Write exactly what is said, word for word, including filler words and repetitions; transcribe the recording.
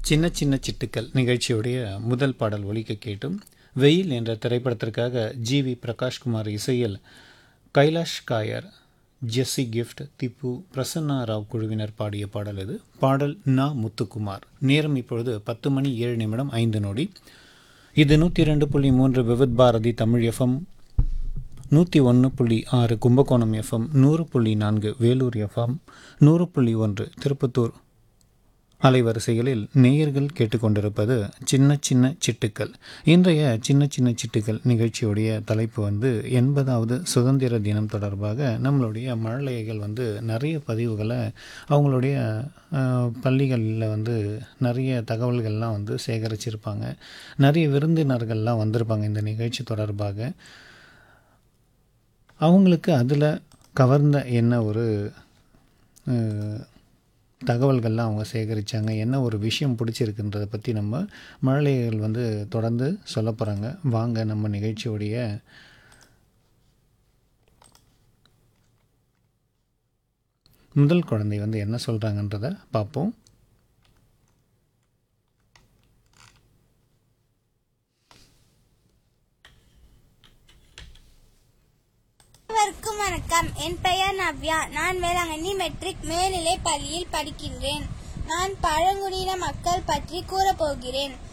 சின்ன சின்ன சிட்டுக்கள் நிகழ்ச்சியுடைய முதல் பாடல் ஒலிக்க கேட்டும். வெயில் என்ற திரைப்படத்திற்காக ஜி வி பிரகாஷ்குமார் இசையில் கைலாஷ் காயர், ஜெஸ்ஸி கிஃப்ட், திப்பு, பிரசன்னா ராவ் குழுவினர் பாடிய பாடல் இது. பாடல் நா முத்துக்குமார். நேரம் இப்பொழுது பத்து மணி ஏழு நிமிடம் ஐந்து நொடி. இது நூற்றி ரெண்டு புள்ளி மூன்று விவித் பாரதி தமிழ் எஃப்எம், நூற்றி ஒன்று புள்ளி ஆறு கும்பகோணம் எஃப்எம், நூறு புள்ளி நான்கு வேலூர் எஃப்எம், நூறு புள்ளி ஒன்று திருப்பத்தூர் அலைவரிசைகளில் நேயர்கள் கேட்டுக்கொண்டிருப்பது சின்ன சின்ன சிட்டுக்கள். இன்றைய சின்ன சின்ன சிட்டுக்கள் நிகழ்ச்சியுடைய தலைப்பு வந்து எண்பதாவது சுதந்திர தினம் தொடர்பாக நம்மளுடைய மழலையர்கள் வந்து நிறைய பதிவுகளை அவங்களுடைய பள்ளிகளில் வந்து நிறைய தகவல்கள்லாம் வந்து சேகரிச்சிருப்பாங்க. நிறைய விருந்தினர்கள்லாம் வந்திருப்பாங்க இந்த நிகழ்ச்சி தொடர்பாக. அவங்களுக்கு அதில் கவர்ந்த என்ன ஒரு தகவல்கள்லாம் அவங்க சேகரித்தாங்க, என்ன ஒரு விஷயம் பிடிச்சிருக்குன்றதை பற்றி நம்ம மழலையர்கள் வந்து தொடர்ந்து சொல்ல போகிறாங்க. வாங்க நம்ம நிகழ்ச்சியோடைய முதல் குழந்தை வந்து என்ன சொல்கிறாங்கன்றதை பார்ப்போம். வணக்கம். என் பெயர் நவ்யா. நான் வேளாங்கண்ணி மெட்ரிக் மேல்நிலை பள்ளியில் படிக்கின்றேன். நான் பழங்குடியின மக்கள் பற்றி கூறப்போகிறேன்.